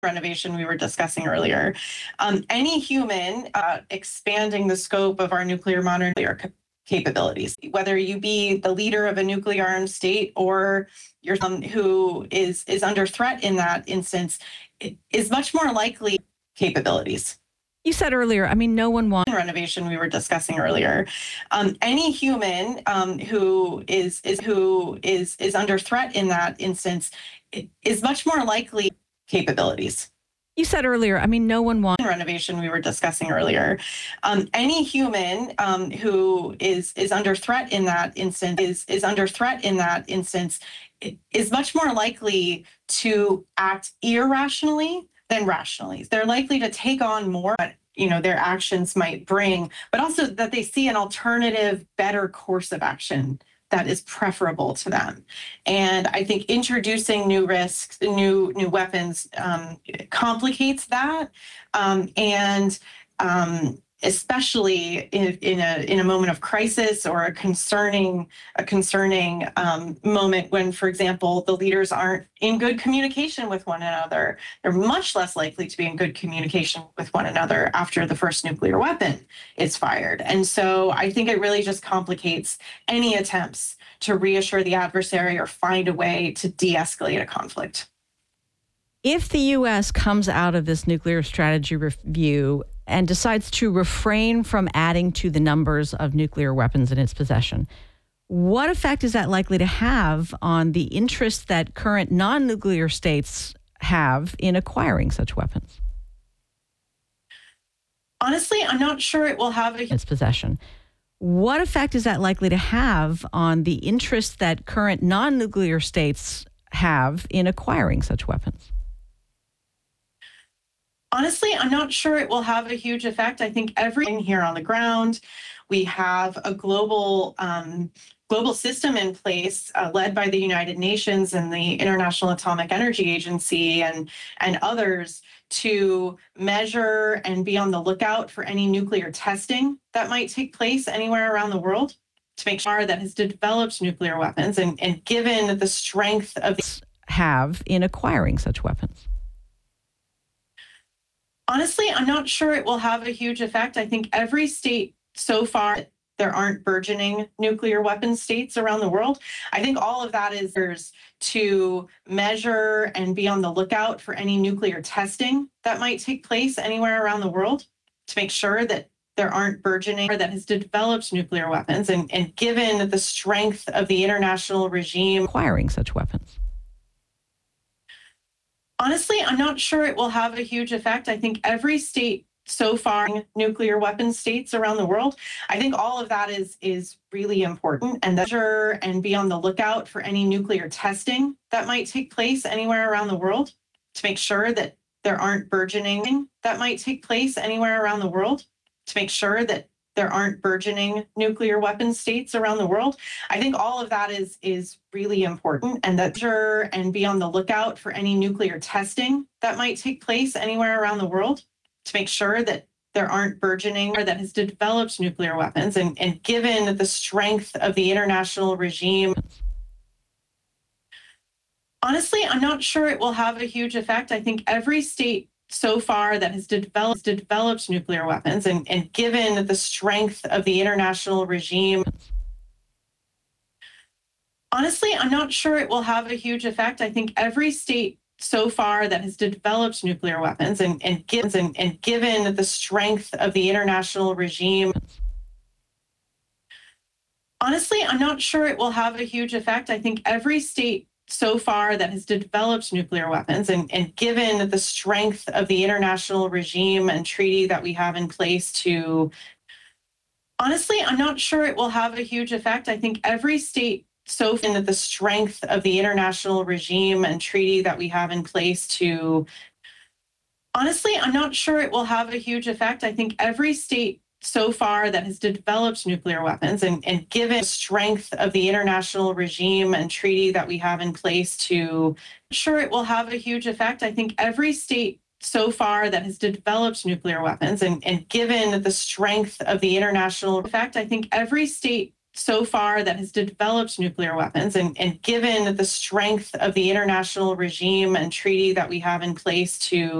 renovation we were discussing earlier. Any human expanding the scope of our nuclear capabilities, whether you be the leader of a nuclear armed state or you're someone who is under threat in that instance, it is much more likely capabilities. You said earlier, no one wants renovation we were discussing earlier. Any human who is under threat in that instance, it is much more likely capabilities. You said earlier, no one wants renovation we were discussing earlier. Any human who is under threat in that instance it is much more likely to act irrationally than rationally. They're likely to take on more, their actions might bring, but also that they see an alternative, better course of action that is preferable to them. And I think introducing new risks, new weapons complicates that. Especially in a moment of crisis or a concerning moment when, for example, the leaders aren't in good communication with one another. They're much less likely to be in good communication with one another after the first nuclear weapon is fired. And so I think it really just complicates any attempts to reassure the adversary or find a way to de-escalate a conflict. If the U.S. comes out of this nuclear strategy review and decides to refrain from adding to the numbers of nuclear weapons in its possession, what effect is that likely to have on the interest that current non-nuclear states have in acquiring such weapons? Honestly, I'm not sure it will have its possession. What effect is that likely to have on the interest that current non-nuclear states have in acquiring such weapons? Honestly, I'm not sure it will have a huge effect. I think everything here on the ground, we have a global system in place led by the United Nations and the International Atomic Energy Agency and others to measure and be on the lookout for any nuclear testing that might take place anywhere around the world to make sure that has developed nuclear weapons and given the strength of have in acquiring such weapons. Honestly, I'm not sure it will have a huge effect. I think every state so far, there aren't burgeoning nuclear weapon states around the world. I think all of that is to measure and be on the lookout for any nuclear testing that might take place anywhere around the world to make sure that there aren't burgeoning that has developed nuclear weapons and given the strength of the international regime acquiring such weapons. Honestly, I'm not sure it will have a huge effect. I think every state so far, nuclear weapon states around the world, I think all of that is really important and measure and be on the lookout for any nuclear testing that might take place anywhere around the world to make sure that there aren't burgeoning that might take place anywhere around the world to make sure that there aren't burgeoning nuclear weapon states around the world. I think all of that is really important and that measure and be on the lookout for any nuclear testing that might take place anywhere around the world to make sure that there aren't burgeoning that has developed nuclear weapons and given the strength of the international regime. Honestly, I'm not sure it will have a huge effect. I think every state so far that has developed nuclear weapons and given the strength of the international regime. Honestly, I'm not sure it will have a huge effect. I think every state so far that has developed nuclear weapons and given the strength of the international regime. Honestly, I'm not sure it will have a huge effect. I think every state so far that has developed nuclear weapons and given the strength of the international regime and treaty that we have in place to. Honestly, I'm not sure it will have a huge effect. I think every state so far that the strength of the international regime and treaty that we have in place to. Honestly, I'm not sure it will have a huge effect. I think every state so far that has developed nuclear weapons and given the strength of the international regime and treaty that we have in place to. Sure, it will have a huge effect. I think every state so far that has developed nuclear weapons and given the strength of the international effect, I think every state so far that has developed nuclear weapons, and given the strength of the international regime and treaty that we have in place to